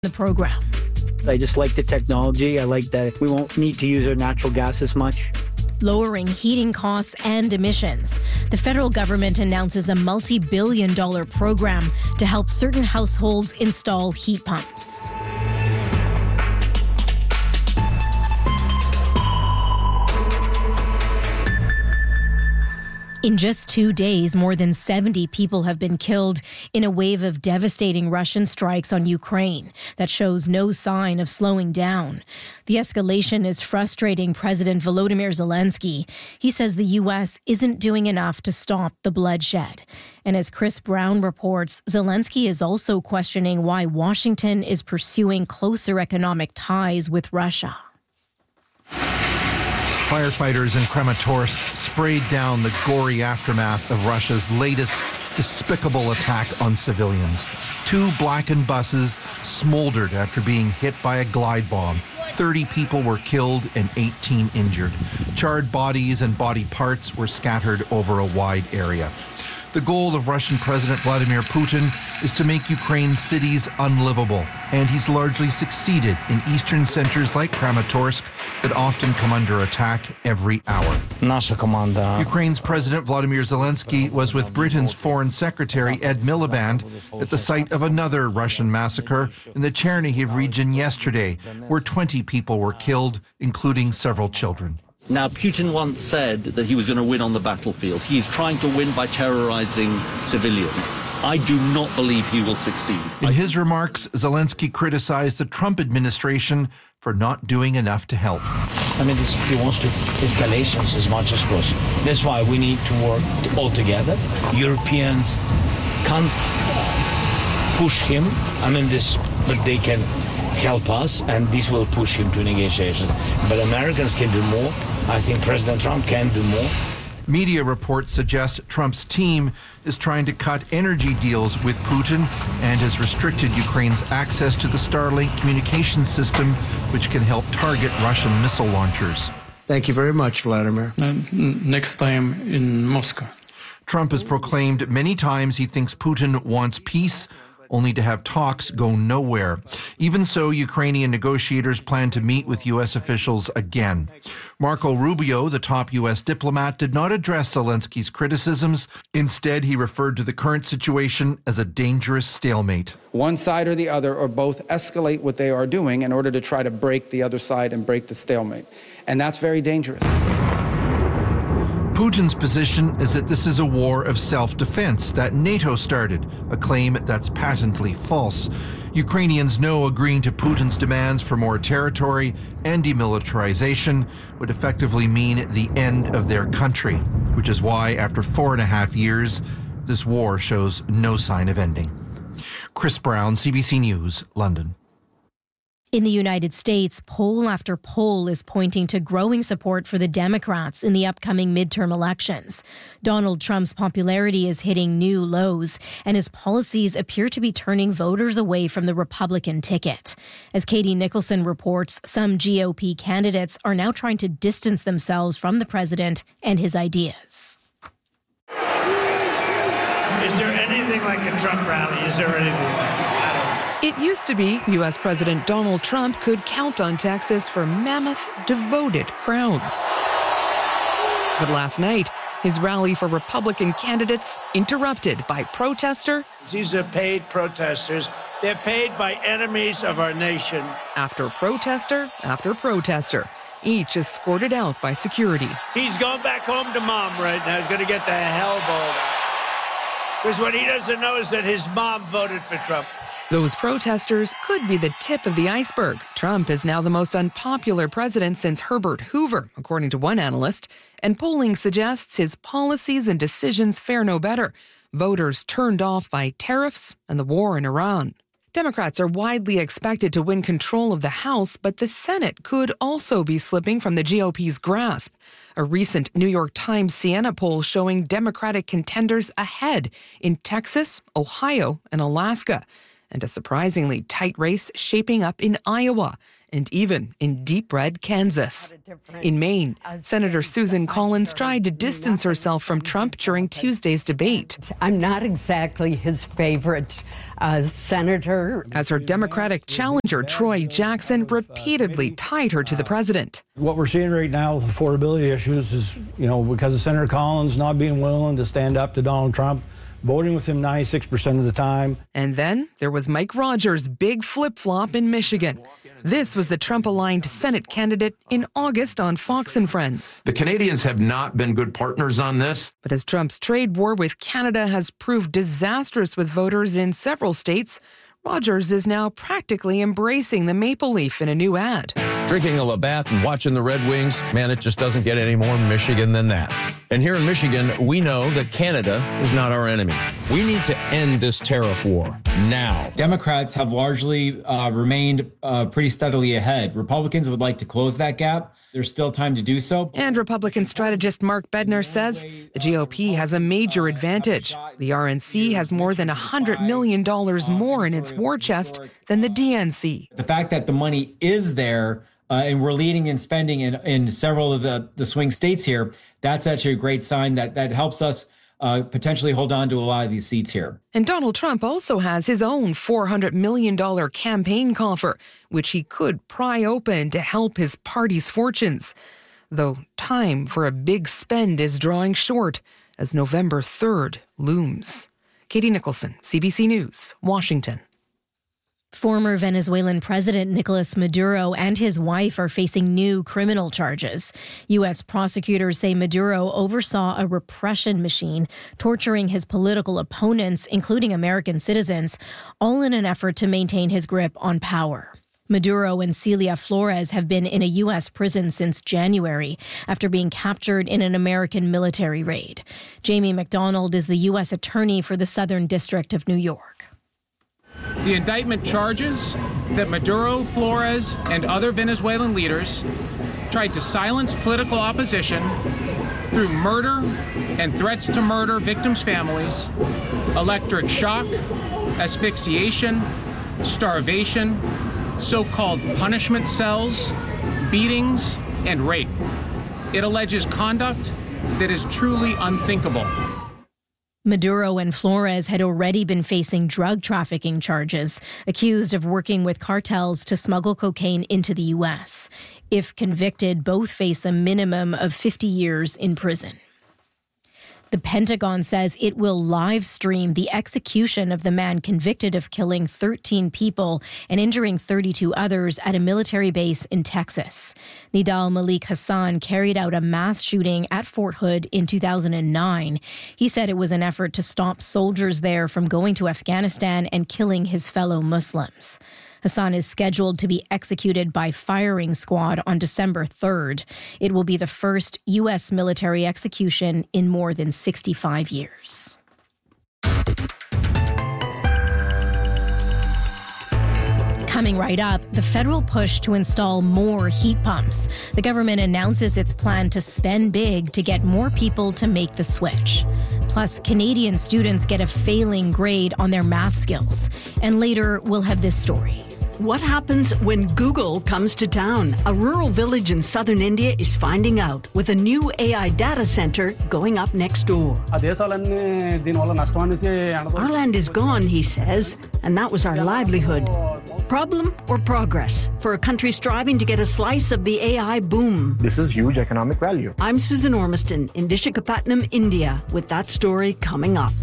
the program. I just like the technology. I like that we won't need to use our natural gas as much. Lowering heating costs and emissions. The federal government announces a multi-billion-dollar program to help certain households install heat pumps. In just 2 days, more than 70 people have been killed in a wave of devastating Russian strikes on Ukraine that shows no sign of slowing down. The escalation is frustrating President Volodymyr Zelensky. He says the U.S. isn't doing enough to stop the bloodshed. And as Chris Brown reports, Zelensky is also questioning why Washington is pursuing closer economic ties with Russia. Firefighters in Kramatorsk sprayed down the gory aftermath of Russia's latest despicable attack on civilians. 2 blackened buses smoldered after being hit by a glide bomb. 30 people were killed and 18 injured. Charred bodies and body parts were scattered over a wide area. The goal of Russian President Vladimir Putin is to make Ukraine's cities unlivable, and he's largely succeeded in eastern centers like Kramatorsk that often come under attack every hour. Ukraine's President Volodymyr Zelensky was with Britain's Foreign Secretary Ed Miliband at the site of another Russian massacre in the Chernihiv region yesterday, where 20 people were killed, including several children. Now, Putin once said that he was going to win on the battlefield. He's trying to win by terrorizing civilians. I do not believe he will succeed. In his remarks, Zelensky criticized the Trump administration for not doing enough to help. He wants to escalations as much as possible. That's why we need to work all together. Europeans can't push him. But they can help us, and this will push him to negotiations. But Americans can do more. I think President Trump can do more. Media reports suggest Trump's team is trying to cut energy deals with Putin and has restricted Ukraine's access to the Starlink communications system, which can help target Russian missile launchers. Thank you very much, Vladimir. Next time in Moscow. Trump has proclaimed many times he thinks Putin wants peace, only to have talks go nowhere. Even so, Ukrainian negotiators plan to meet with U.S. officials again. Marco Rubio, the top U.S. diplomat, did not address Zelensky's criticisms. Instead, he referred to the current situation as a dangerous stalemate. One side or the other, or both, escalate what they are doing in order to try to break the other side and break the stalemate. And that's very dangerous. Putin's position is that this is a war of self-defense that NATO started, a claim that's patently false. Ukrainians know agreeing to Putin's demands for more territory and demilitarization would effectively mean the end of their country, which is why, after 4.5 years, this war shows no sign of ending. Chris Brown, CBC News, London. In the United States, poll after poll is pointing to growing support for the Democrats in the upcoming midterm elections. Donald Trump's popularity is hitting new lows, and his policies appear to be turning voters away from the Republican ticket. As Katie Nicholson reports, some GOP candidates are now trying to distance themselves from the president and his ideas. Is there anything like a Trump rally? Is there anything? It used to be U.S. President Donald Trump could count on Texas for mammoth, devoted crowds. But last night, his rally for Republican candidates interrupted by protester. These are paid protesters. They're paid by enemies of our nation. After protester after protester, each escorted out by security. He's going back home to mom right now. He's going to get the hell balled out. Because what he doesn't know is that his mom voted for Trump. Those protesters could be the tip of the iceberg. Trump is now the most unpopular president since Herbert Hoover, according to one analyst, and polling suggests his policies and decisions fare no better. Voters turned off by tariffs and the war in Iran. Democrats are widely expected to win control of the House, but the Senate could also be slipping from the GOP's grasp. A recent New York Times Siena poll showing Democratic contenders ahead in Texas, Ohio, and Alaska. And a surprisingly tight race shaping up in Iowa. and even in deep red Kansas. In Maine, Senator Susan Collins tried to distance herself from Trump during Tuesday's debate. I'm not exactly his favorite senator. As her Democratic challenger, Troy Jackson, repeatedly tied her to the president. What we're seeing right now with affordability issues is, because of Senator Collins not being willing to stand up to Donald Trump, voting with him 96% of the time. And then there was Mike Rogers' big flip-flop in Michigan. This was the Trump-aligned Senate candidate in August on Fox and Friends. The Canadians have not been good partners on this. But as Trump's trade war with Canada has proved disastrous with voters in several states, Rogers is now practically embracing the maple leaf in a new ad. Drinking a Labatt and watching the Red Wings, man, it just doesn't get any more Michigan than that. And here in Michigan, we know that Canada is not our enemy. We need to end this tariff war now. Democrats have largely remained pretty steadily ahead. Republicans would like to close that gap. There's still time to do so. And Republican strategist Mark Bednar says the GOP has a major advantage. The RNC has more than $100 million more in its war chest than the DNC. The fact that the money is there and we're leading in spending in several of the swing states here, that's actually a great sign that helps us potentially hold on to a lot of these seats here. And Donald Trump also has his own $400 million campaign coffer, which he could pry open to help his party's fortunes. Though time for a big spend is drawing short as November 3rd looms. Katie Nicholson, CBC News, Washington. Former Venezuelan President Nicolas Maduro and his wife are facing new criminal charges. U.S. prosecutors say Maduro oversaw a repression machine torturing his political opponents, including American citizens, all in an effort to maintain his grip on power. Maduro and Celia Flores have been in a U.S. prison since January after being captured in an American military raid. Jamie McDonald is the U.S. attorney for the Southern District of New York. The indictment charges that Maduro, Flores, and other Venezuelan leaders tried to silence political opposition through murder and threats to murder victims' families, electric shock, asphyxiation, starvation, so-called punishment cells, beatings, and rape. It alleges conduct that is truly unthinkable. Maduro and Flores had already been facing drug trafficking charges, accused of working with cartels to smuggle cocaine into the U.S. If convicted, both face a minimum of 50 years in prison. The Pentagon says it will live stream the execution of the man convicted of killing 13 people and injuring 32 others at a military base in Texas. Nidal Malik Hassan carried out a mass shooting at Fort Hood in 2009. He said it was an effort to stop soldiers there from going to Afghanistan and killing his fellow Muslims. Hassan is scheduled to be executed by firing squad on December 3rd. It will be the first U.S. military execution in more than 65 years. Coming right up, the federal push to install more heat pumps. The government announces its plan to spend big to get more people to make the switch. Plus, Canadian students get a failing grade on their math skills. And later, we'll have this story. What happens when Google comes to town? A rural village in southern India is finding out with a new AI data center going up next door. Our land is gone, he says, and that was our livelihood. Problem or progress for a country striving to get a slice of the AI boom? This is huge economic value. I'm Susan Ormiston in Visakhapatnam, India, with that story coming up.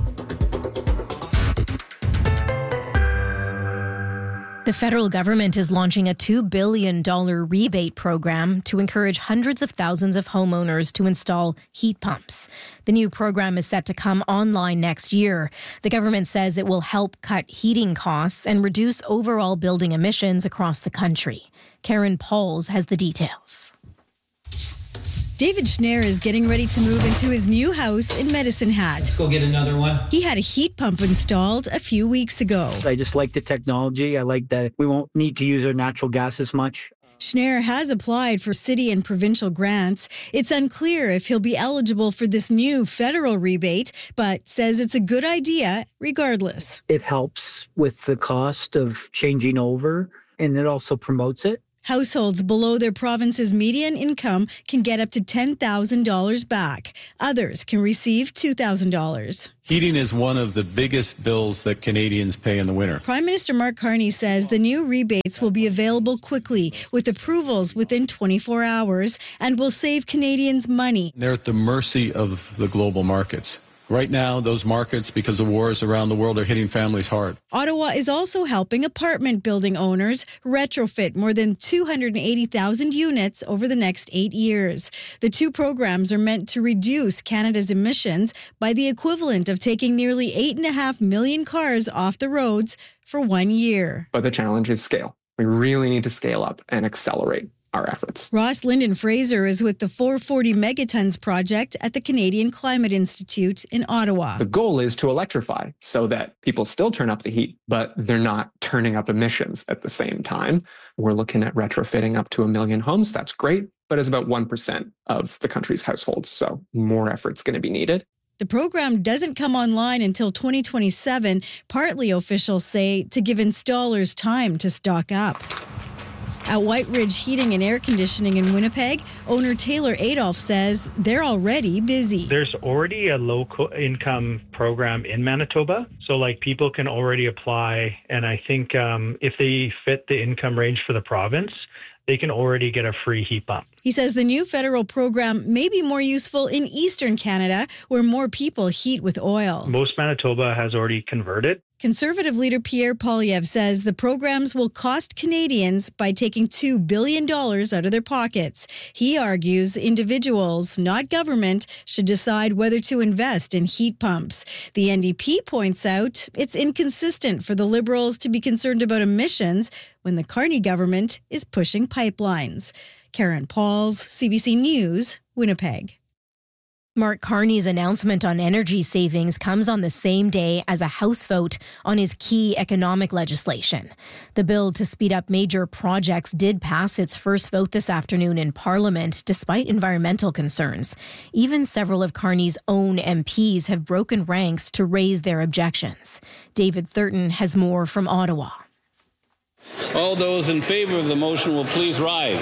The federal government is launching a $2 billion rebate program to encourage hundreds of thousands of homeowners to install heat pumps. The new program is set to come online next year. The government says it will help cut heating costs and reduce overall building emissions across the country. Karen Pauls has the details. David Schneier is getting ready to move into his new house in Medicine Hat. Let's go get another one. He had a heat pump installed a few weeks ago. I just like the technology. I like that we won't need to use our natural gas as much. Schnarr has applied for city and provincial grants. It's unclear if he'll be eligible for this new federal rebate, but says it's a good idea regardless. It helps with the cost of changing over, and it also promotes it. Households below their province's median income can get up to $10,000 back. Others can receive $2,000. Heating is one of the biggest bills that Canadians pay in the winter. Prime Minister Mark Carney says the new rebates will be available quickly with approvals within 24 hours and will save Canadians money. They're at the mercy of the global markets. Right now, those markets, because of wars around the world, are hitting families hard. Ottawa is also helping apartment building owners retrofit more than 280,000 units over the next 8 years. The two programs are meant to reduce Canada's emissions by the equivalent of taking nearly 8.5 million cars off the roads for 1 year. But the challenge is scale. We really need to scale up and accelerate our efforts. Ross Lyndon Fraser is with the 440 Megatons project at the Canadian Climate Institute in Ottawa. The goal is to electrify so that people still turn up the heat, but they're not turning up emissions at the same time. We're looking at retrofitting up to 1 million homes. That's great, but it's about 1% of the country's households, so more effort's going to be needed. The program doesn't come online until 2027, partly officials say to give installers time to stock up. At White Ridge Heating and Air Conditioning in Winnipeg, owner Taylor Adolph says they're already busy. There's already a low-income program in Manitoba, so people can already apply. And I think if they fit the income range for the province, they can already get a free heat pump. He says the new federal program may be more useful in Eastern Canada, where more people heat with oil. Most Manitoba has already converted. Conservative leader Pierre Poilievre says the programs will cost Canadians by taking $2 billion out of their pockets. He argues individuals, not government, should decide whether to invest in heat pumps. The NDP points out it's inconsistent for the Liberals to be concerned about emissions when the Carney government is pushing pipelines. Karen Pauls, CBC News, Winnipeg. Mark Carney's announcement on energy savings comes on the same day as a House vote on his key economic legislation. The bill to speed up major projects did pass its first vote this afternoon in Parliament, despite environmental concerns. Even several of Carney's own MPs have broken ranks to raise their objections. David Thurton has more from Ottawa. All those in favour of the motion will please rise.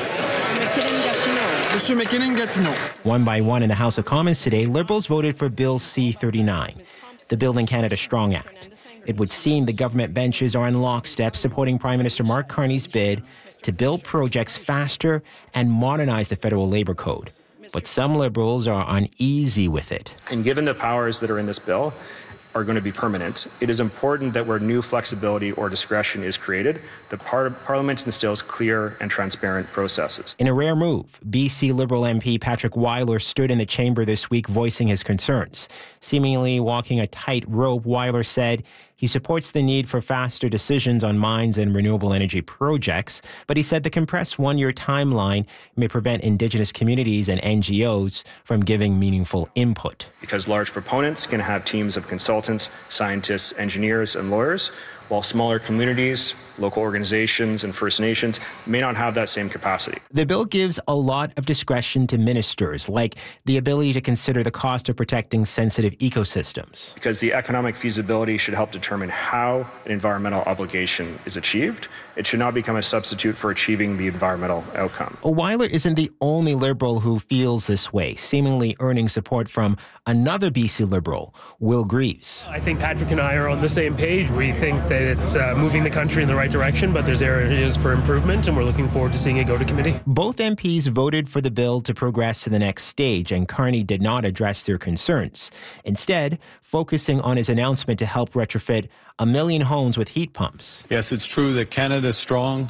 Mr. McKinnon gets no. One by one in the House of Commons today, Liberals voted for Bill C-39, the Building Canada Strong Act. It would seem the government benches are in lockstep supporting Prime Minister Mark Carney's bid to build projects faster and modernize the federal labor code. But some Liberals are uneasy with it. And given the powers that are in this bill are going to be permanent, it is important that where new flexibility or discretion is created, the Parliament instills clear and transparent processes. In a rare move, BC Liberal MP Patrick Weiler stood in the chamber this week voicing his concerns. Seemingly walking a tightrope, Weiler said he supports the need for faster decisions on mines and renewable energy projects, but he said the compressed one-year timeline may prevent Indigenous communities and NGOs from giving meaningful input. Because large proponents can have teams of consultants, scientists, engineers, and lawyers, while smaller communities, local organizations, and First Nations may not have that same capacity. The bill gives a lot of discretion to ministers, like the ability to consider the cost of protecting sensitive ecosystems. Because the economic feasibility should help determine how an environmental obligation is achieved. It should not become a substitute for achieving the environmental outcome. Weiler isn't the only Liberal who feels this way, seemingly earning support from another BC Liberal, Will Greaves. I think Patrick and I are on the same page. We think that it's moving the country in the right direction, but there's areas for improvement, and we're looking forward to seeing it go to committee. Both MPs voted for the bill to progress to the next stage, and Carney did not address their concerns. Instead, focusing on his announcement to help retrofit 1 million homes with heat pumps. Yes, it's true that Canada Strong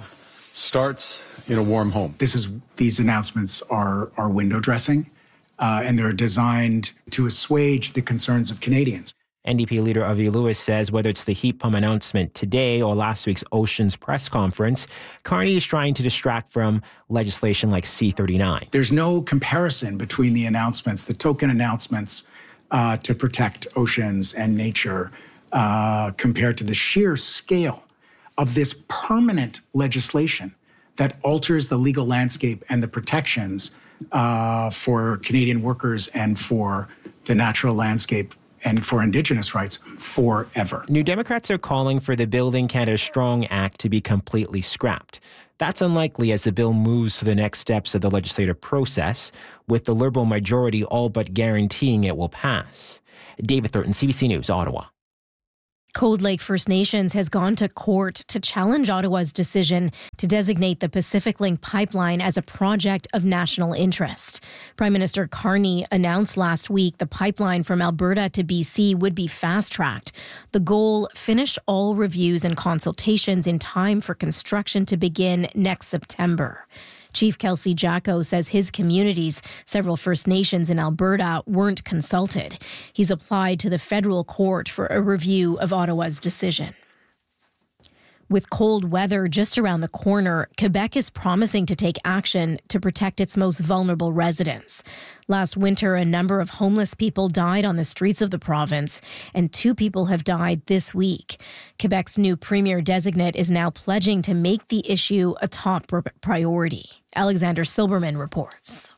starts in a warm home. These announcements are window dressing, and they're designed to assuage the concerns of Canadians. NDP leader Avi Lewis says whether it's the heat pump announcement today or last week's Oceans press conference, Carney is trying to distract from legislation like C-39. There's no comparison between the announcements, the token announcements to protect oceans and nature, compared to the sheer scale of this permanent legislation that alters the legal landscape and the protections for Canadian workers and for the natural landscape and for Indigenous rights forever. New Democrats are calling for the Building Canada Strong Act to be completely scrapped. That's unlikely as the bill moves to the next steps of the legislative process, with the Liberal majority all but guaranteeing it will pass. David Thurton, CBC News, Ottawa. Cold Lake First Nations has gone to court to challenge Ottawa's decision to designate the Pacific Link pipeline as a project of national interest. Prime Minister Carney announced last week the pipeline from Alberta to BC would be fast-tracked. The goal, finish all reviews and consultations in time for construction to begin next September. Chief Kelsey Jacko says his communities, several First Nations in Alberta, weren't consulted. He's applied to the federal court for a review of Ottawa's decision. With cold weather just around the corner, Quebec is promising to take action to protect its most vulnerable residents. Last winter, a number of homeless people died on the streets of the province, and 2 people have died this week. Quebec's new premier designate is now pledging to make the issue a top priority. Alexander Silberman reports.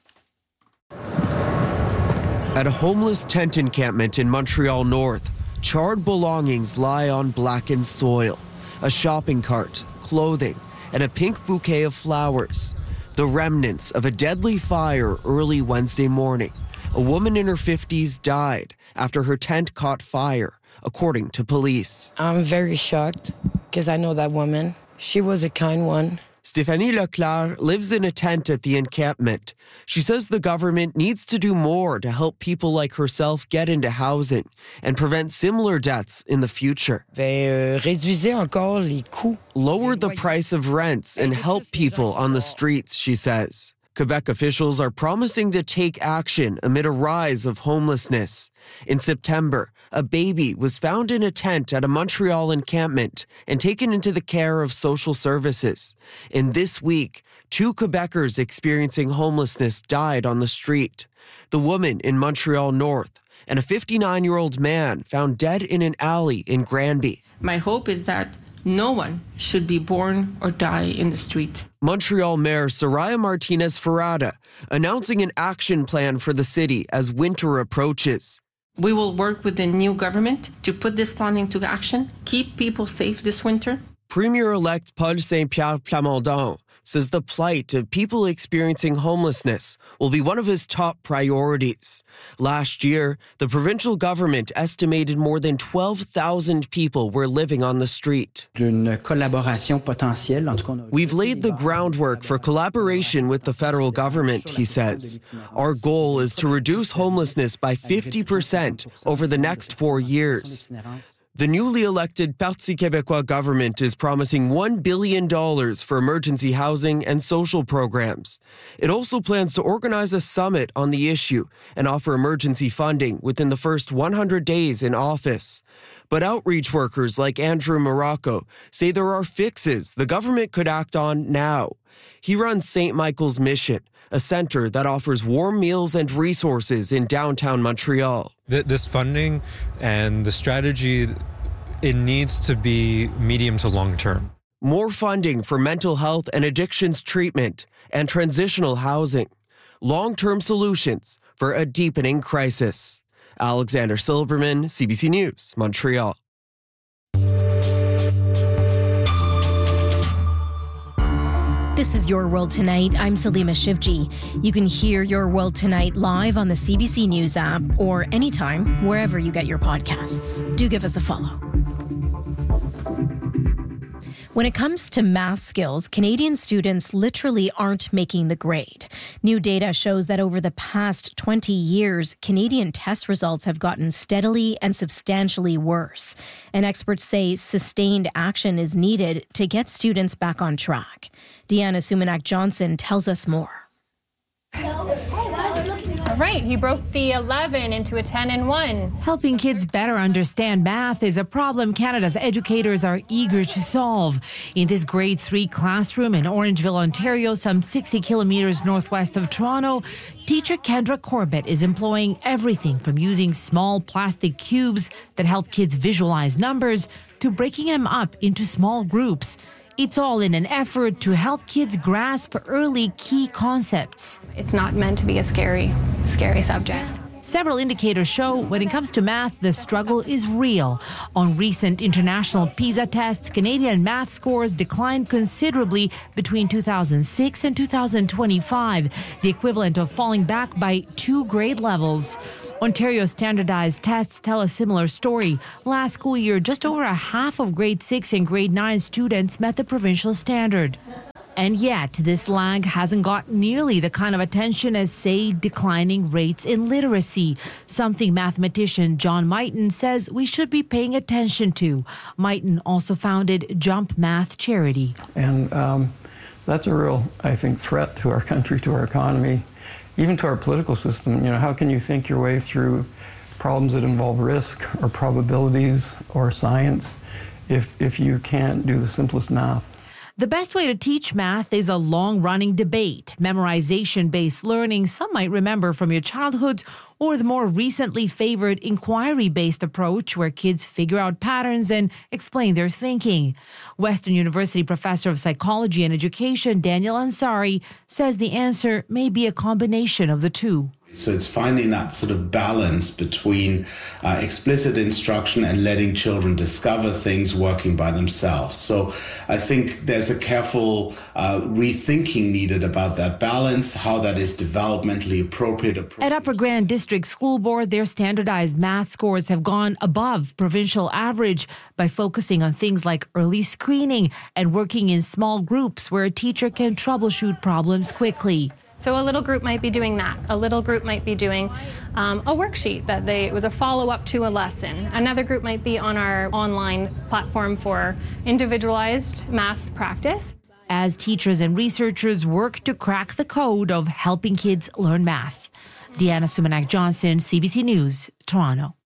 At a homeless tent encampment in Montreal North, charred belongings lie on blackened soil. A shopping cart, clothing, and a pink bouquet of flowers. The remnants of a deadly fire early Wednesday morning. A woman in her 50s died after her tent caught fire, according to police. I'm very shocked because I know that woman. She was a kind one. Stéphanie Leclerc lives in a tent at the encampment. She says the government needs to do more to help people like herself get into housing and prevent similar deaths in the future. Réduisez encore les coûts. Lower the price of rents and help people on the streets, she says. Quebec officials are promising to take action amid a rise of homelessness. In September, a baby was found in a tent at a Montreal encampment and taken into the care of social services. And this week, 2 Quebecers experiencing homelessness died on the street. The woman in Montreal North and a 59-year-old man found dead in an alley in Granby. My hope is that no one should be born or die in the street. Montreal Mayor Soraya Martinez Ferrada announcing an action plan for the city as winter approaches. We will work with the new government to put this plan into action, keep people safe this winter. Premier-elect Paul Saint-Pierre Plamondon says the plight of people experiencing homelessness will be one of his top priorities. Last year, the provincial government estimated more than 12,000 people were living on the street. We've laid the groundwork for collaboration with the federal government, he says. Our goal is to reduce homelessness by 50% over the next 4 years. The newly elected Parti Québécois government is promising $1 billion for emergency housing and social programs. It also plans to organize a summit on the issue and offer emergency funding within the first 100 days in office. But outreach workers like Andrew Morocco say there are fixes the government could act on now. He runs St. Michael's Mission, a center that offers warm meals and resources in downtown Montreal. This funding and the strategy, it needs to be medium to long term. More funding for mental health and addictions treatment and transitional housing. Long-term solutions for a deepening crisis. Alexander Silberman, CBC News, Montreal. This is Your World Tonight. I'm Salima Shivji. You can hear Your World Tonight live on the CBC News app or anytime, wherever you get your podcasts. Do give us a follow. When it comes to math skills, Canadian students literally aren't making the grade. New data shows that over the past 20 years, Canadian test results have gotten steadily and substantially worse. And experts say sustained action is needed to get students back on track. Deanna Sumanak-Johnson tells us more. All right, he broke the 11 into a 10 and 1. Helping kids better understand math is a problem Canada's educators are eager to solve. In this grade 3 classroom in Orangeville, Ontario, some 60 kilometers northwest of Toronto, teacher Kendra Corbett is employing everything from using small plastic cubes that help kids visualize numbers to breaking them up into small groups. It's all in an effort to help kids grasp early key concepts. It's not meant to be a scary subject. Several indicators show when it comes to math, the struggle is real. On recent international PISA tests, Canadian math scores declined considerably between 2006 and 2025, the equivalent of falling back by 2 grade levels. Ontario standardized tests tell a similar story. Last school year, just over a half of grade 6 and grade 9 students met the provincial standard. And yet, this lag hasn't got nearly the kind of attention as, say, declining rates in literacy, something mathematician John Mighton says we should be paying attention to. Mighton also founded Jump Math Charity. And that's a real, I think, threat to our country, to our economy, even to our political system. How can you think your way through problems that involve risk or probabilities or science if you can't do the simplest math? The best way to teach math is a long-running debate, memorization-based learning some might remember from your childhood, or the more recently favored inquiry-based approach where kids figure out patterns and explain their thinking. Western University professor of psychology and education Daniel Ansari says the answer may be a combination of the two. So it's finding that sort of balance between explicit instruction and letting children discover things working by themselves. So I think there's a careful rethinking needed about that balance, how that is developmentally appropriate. At Upper Grand District School Board, their standardized math scores have gone above provincial average by focusing on things like early screening and working in small groups where a teacher can troubleshoot problems quickly. So a little group might be doing that. A little group might be doing a worksheet that it was a follow-up to a lesson. Another group might be on our online platform for individualized math practice. As teachers and researchers work to crack the code of helping kids learn math. Deanna Sumanak Johnson, CBC News, Toronto.